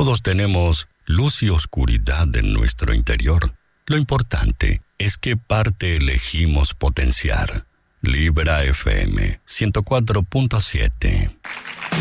Todos tenemos luz y oscuridad en nuestro interior. Lo importante es qué parte elegimos potenciar. Libra FM 104.7.